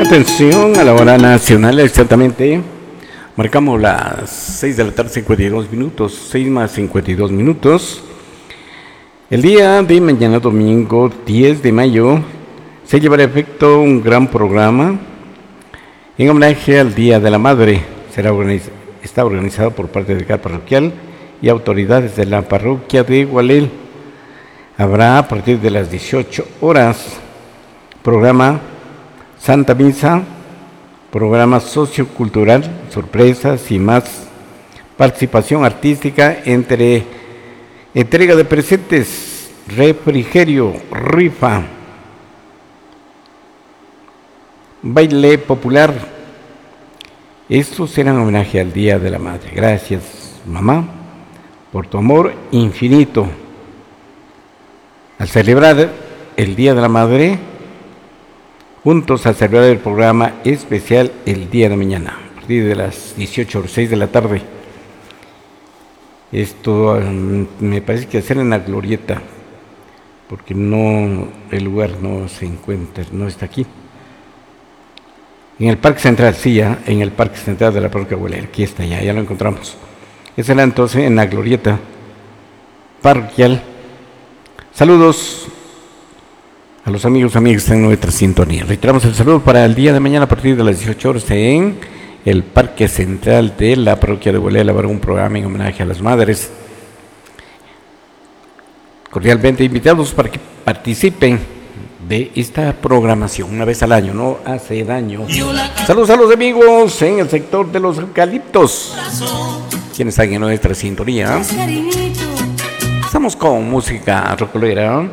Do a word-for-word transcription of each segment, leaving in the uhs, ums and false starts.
Atención a la hora nacional, exactamente. Marcamos las seis de la tarde, cincuenta y dos minutos, seis más cincuenta y dos minutos. El día de mañana, domingo diez de mayo, se llevará a efecto un gran programa en homenaje al Día de la Madre. Será organiz- está organizado por parte del C A R parroquial y autoridades de la parroquia de Gualel. Habrá a partir de las dieciocho horas programa Santa Misa, programa sociocultural, sorpresas y más, participación artística, entre entrega de presentes, refrigerio, rifa, baile popular. Esto será en homenaje al Día de la Madre. Gracias, mamá, por tu amor infinito. Al celebrar el Día de la Madre, juntos a celebrar el programa especial el día de mañana, a partir de las dieciocho horas, seis de la tarde. Esto um, me parece que hacer en la Glorieta, porque no, el lugar no se encuentra, no está aquí. En el Parque Central, sí, ya, en el Parque Central de la Parroquia Gualel, aquí está, ya, ya lo encontramos. Ese era entonces en la Glorieta parroquial. Saludos a los amigos, amigas en nuestra sintonía. Reiteramos el saludo para el día de mañana a partir de las dieciocho horas en el Parque Central de la Parroquia de Gualel. Habrá un programa en homenaje a las madres. Cordialmente invitados para que participen de esta programación una vez al año, no hace daño. Saludos a los amigos en el sector de los eucaliptos, quienes están en nuestra sintonía. Estamos con música rocolera.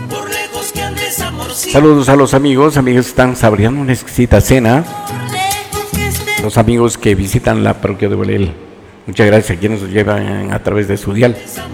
Saludos a los amigos, amigos que están saboreando una exquisita cena. Los amigos que visitan la parroquia de Gualel, muchas gracias a quienes nos llevan a través de su dial.